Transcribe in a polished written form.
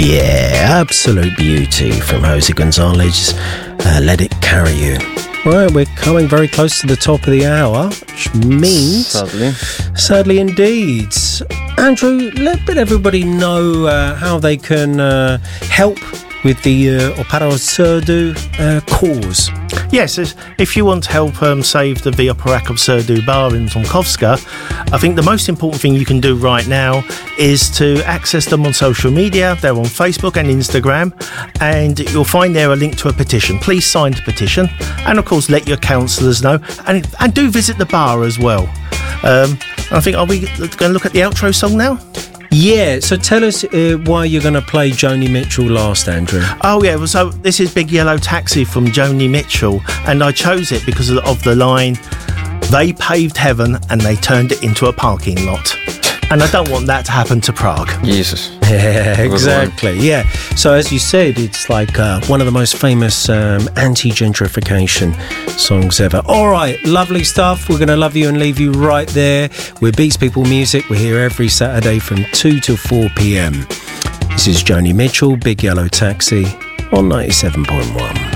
Yeah, absolute beauty from Jose Gonzalez. Let It Carry You. Right, we're coming very close to the top of the hour, which means... Sadly indeed. Andrew, let everybody know how they can help with the Opera Serdu cause. Yes, if you want to help save the Vioparak of Serdu Bar in Tomkowska, I think the most important thing you can do right now is to access them on social media. They're on Facebook and Instagram, and you'll find there a link to a petition. Please sign the petition, and of course let your councillors know, and do visit the bar as well. I think, are we going to look at the outro song now? Yeah, so tell us why you're going to play Joni Mitchell last, Andrew. Oh, yeah, well, so this is Big Yellow Taxi from Joni Mitchell, and I chose it because of the line, they paved heaven and they turned it into a parking lot. And I don't want that to happen to Prague. Jesus. Yeah, exactly. Yeah. So as you said, it's like one of the most famous anti-gentrification songs ever. All right, lovely stuff. We're going to love you and leave you right there. We're Beats People Music. We're here every Saturday from 2 to 4 p.m. This is Joni Mitchell, Big Yellow Taxi on 97.1.